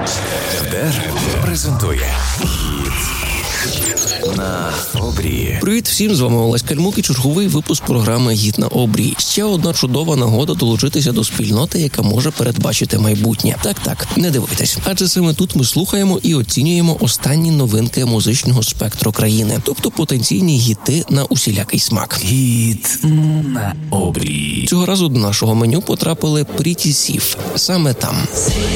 РДР презентує «Гіт на обрії». Привіт всім, з вами Олесь Кальмук і черговий випуск програми «Гіт на обрії». Ще одна чудова нагода долучитися до спільноти, яка може передбачити майбутнє. Так, не дивуйтесь. Адже саме тут ми слухаємо і оцінюємо останні новинки музичного спектру країни. Тобто потенційні гіти на усілякий смак. «Гіт на обрії». Цього разу до нашого меню потрапили Pretty Siv. Саме там.